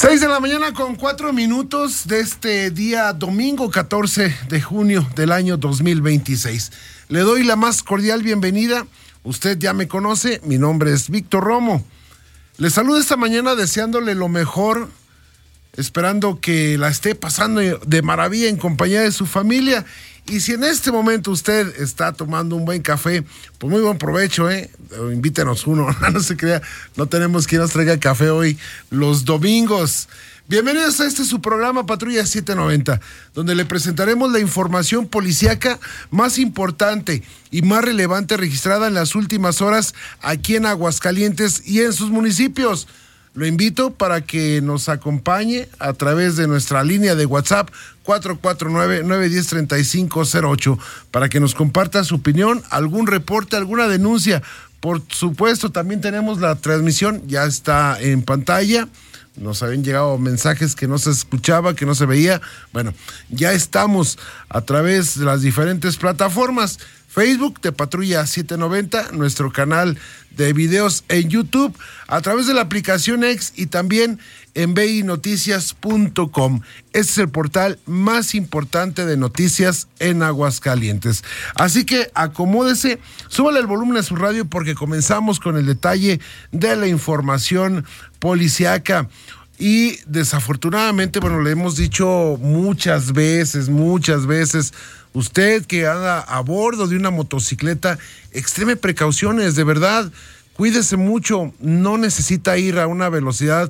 6:04 a.m. de este día domingo 14 de junio del año 2026. Le doy la más cordial bienvenida. Usted ya me conoce, mi nombre es Víctor Romo. Le saludo esta mañana deseándole lo mejor, esperando que la esté pasando de maravilla en compañía de su familia. Y si en este momento usted está tomando un buen café, pues muy buen provecho, invítenos uno, no se crea, no tenemos quien nos traiga café hoy los domingos. Bienvenidos a su programa Patrulla 790, donde le presentaremos la información policíaca más importante y más relevante registrada en las últimas horas aquí en Aguascalientes y en sus municipios. Lo invito para que nos acompañe a través de nuestra línea de WhatsApp 449-910-3508 para que nos comparta su opinión, algún reporte, alguna denuncia. Por supuesto, también tenemos la transmisión, ya está en pantalla. Nos habían llegado mensajes que no se escuchaba, que no se veía. Bueno, ya estamos a través de las diferentes plataformas. Facebook de Patrulla 790, nuestro canal de videos en YouTube, a través de la aplicación X y también en binoticias.com. Este es el portal más importante de noticias en Aguascalientes. Así que acomódese, súbale el volumen a su radio porque comenzamos con el detalle de la información policíaca. Y desafortunadamente, le hemos dicho muchas veces, usted que anda a bordo de una motocicleta, extreme precauciones, de verdad, cuídese mucho, no necesita ir a una velocidad,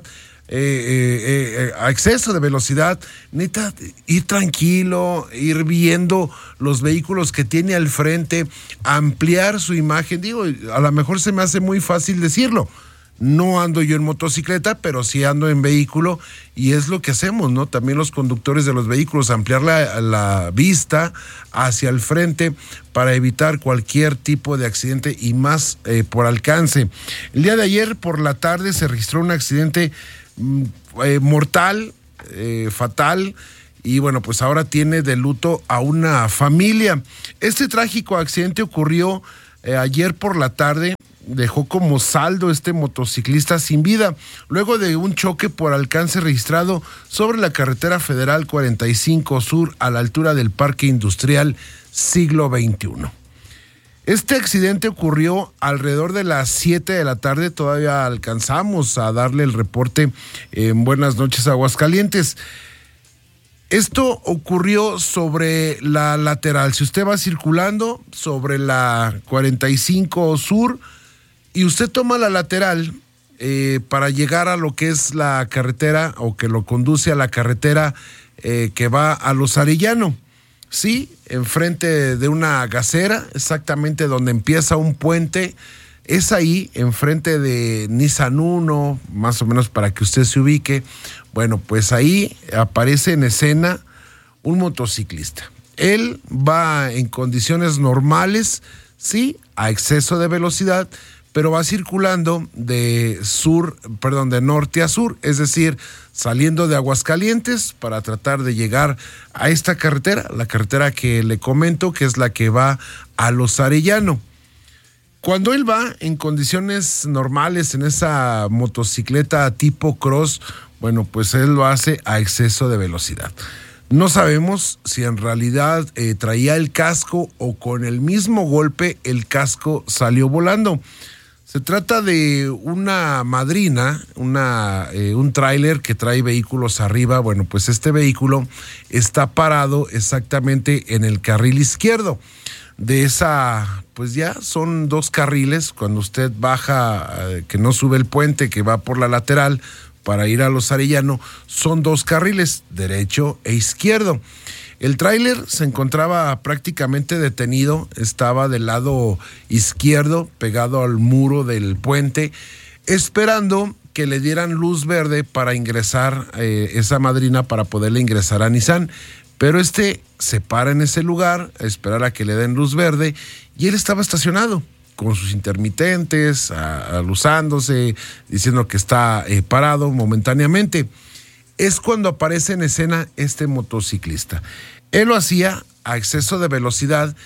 a exceso de velocidad, necesita ir tranquilo, ir viendo los vehículos que tiene al frente, ampliar su imagen. Digo, a lo mejor se me hace muy fácil decirlo. No ando yo en motocicleta, pero sí ando en vehículo y es lo que hacemos, ¿no? También los conductores de los vehículos, ampliar la vista hacia el frente para evitar cualquier tipo de accidente y más por alcance. El día de ayer por la tarde se registró un accidente mortal, fatal. Y pues ahora tiene de luto a una familia. Este trágico accidente ocurrió ayer por la tarde. Dejó como saldo este motociclista sin vida, luego de un choque por alcance registrado sobre la carretera federal 45 Sur a la altura del Parque Industrial Siglo XXI. Este accidente ocurrió alrededor de las 7 de la tarde, todavía alcanzamos a darle el reporte en Buenas Noches Aguascalientes. Esto ocurrió sobre la lateral, si usted va circulando sobre la 45 Sur, y usted toma la lateral para llegar a lo que es la carretera o que lo conduce a la carretera que va a Los Arellano. Sí, enfrente de una gasera, exactamente donde empieza un puente, es ahí, enfrente de Nissan 1, más o menos para que usted se ubique. Pues ahí aparece en escena un motociclista. Él va en condiciones normales, sí, a exceso de velocidad, pero va circulando de norte a sur, es decir, saliendo de Aguascalientes para tratar de llegar a esta carretera, la carretera que le comento, que es la que va a Los Arellano. Cuando él va en condiciones normales en esa motocicleta tipo cross, pues él lo hace a exceso de velocidad. No sabemos si en realidad traía el casco o con el mismo golpe el casco salió volando. Se trata de una madrina, un tráiler que trae vehículos arriba. Pues este vehículo está parado exactamente en el carril izquierdo. De esa, ya son 2 carriles. Cuando usted baja, que no sube el puente, que va por la lateral para ir a Los Arellano, son 2 carriles, derecho e izquierdo. El tráiler se encontraba prácticamente detenido, estaba del lado izquierdo, pegado al muro del puente, esperando que le dieran luz verde para ingresar esa madrina, para poderle ingresar a Nissan. Pero se para en ese lugar a esperar a que le den luz verde y él estaba estacionado con sus intermitentes, alusándose, diciendo que está parado momentáneamente. Es cuando aparece en escena este motociclista. Él lo hacía a exceso de velocidad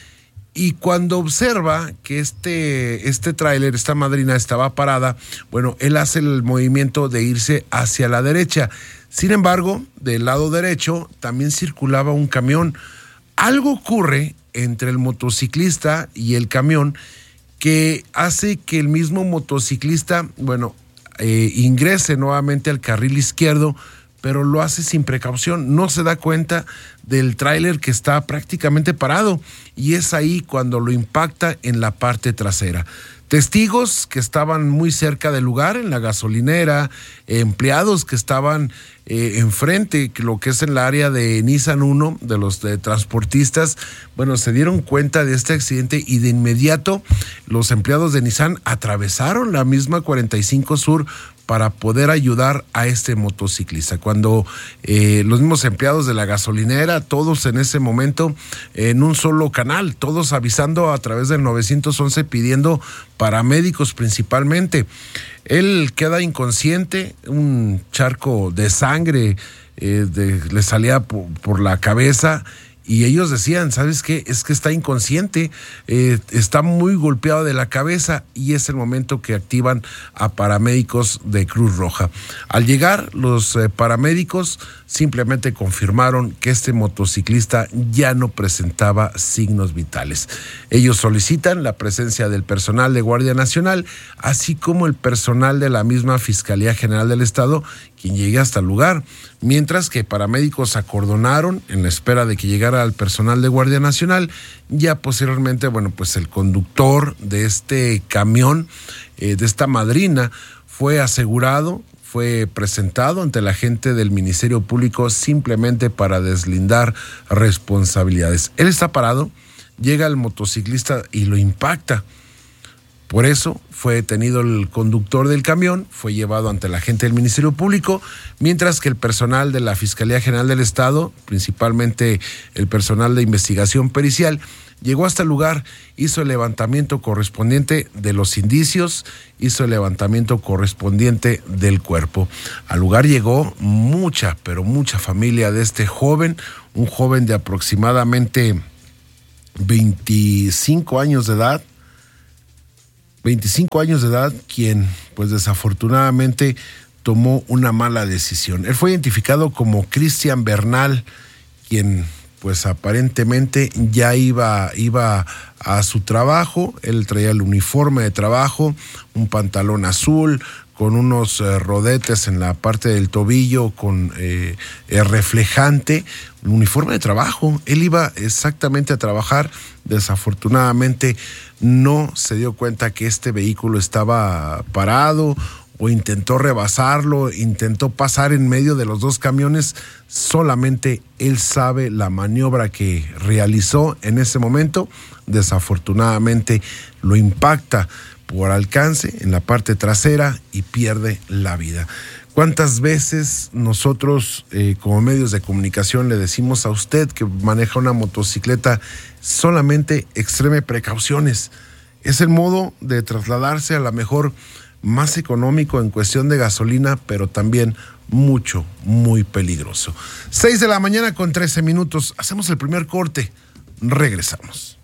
Y cuando observa que este tráiler, esta madrina estaba parada, bueno, él hace el movimiento de irse hacia la derecha. Sin embargo, del lado derecho también circulaba un camión. Algo ocurre entre el motociclista y el camión que hace que el mismo motociclista, bueno, ingrese nuevamente al carril izquierdo, pero lo hace sin precaución, no se da cuenta del tráiler que está prácticamente parado, y es ahí cuando lo impacta en la parte trasera. Testigos que estaban muy cerca del lugar, en la gasolinera, empleados que estaban enfrente, lo que es en el área de Nissan 1, de los transportistas, bueno, se dieron cuenta de este accidente y de inmediato los empleados de Nissan atravesaron la misma 45 Sur para poder ayudar a este motociclista. Cuando los mismos empleados de la gasolinera, todos en ese momento en un solo canal, todos avisando a través del 911, pidiendo paramédicos principalmente. Él queda inconsciente, un charco de sangre le salía por la cabeza. Y ellos decían, ¿sabes qué? Es que está inconsciente, está muy golpeado de la cabeza, y es el momento que activan a paramédicos de Cruz Roja. Al llegar, los paramédicos simplemente confirmaron que este motociclista ya no presentaba signos vitales. Ellos solicitan la presencia del personal de Guardia Nacional, así como el personal de la misma Fiscalía General del Estado, quien llegue hasta el lugar, mientras que paramédicos acordonaron en la espera de que llegara el personal de Guardia Nacional. Ya posteriormente, bueno, pues el conductor de este camión, de esta madrina, fue asegurado, fue presentado ante la gente del Ministerio Público simplemente para deslindar responsabilidades. Él está parado, llega el motociclista y lo impacta. Por eso fue detenido el conductor del camión, fue llevado ante la gente del Ministerio Público, mientras que el personal de la Fiscalía General del Estado, principalmente el personal de investigación pericial, llegó hasta el lugar, hizo el levantamiento correspondiente de los indicios, hizo el levantamiento correspondiente del cuerpo. Al lugar llegó mucha, pero mucha familia de este joven, un joven de aproximadamente 25 años de edad, quien pues desafortunadamente tomó una mala decisión. Él fue identificado como Cristian Bernal, quien pues aparentemente ya iba a su trabajo. Él traía el uniforme de trabajo, un pantalón azul, con unos rodetes en la parte del tobillo, con reflejante, un uniforme de trabajo. Él iba exactamente a trabajar. Desafortunadamente no se dio cuenta que este vehículo estaba parado, o intentó rebasarlo, intentó pasar en medio de los dos camiones. Solamente él sabe la maniobra que realizó en ese momento. Desafortunadamente lo impacta por alcance en la parte trasera y pierde la vida. ¿Cuántas veces nosotros como medios de comunicación le decimos a usted que maneja una motocicleta, solamente extreme precauciones? Es el modo de trasladarse, a lo mejor más económico en cuestión de gasolina, pero también muy peligroso. 6 de la mañana con 13 minutos. Hacemos el primer corte. Regresamos.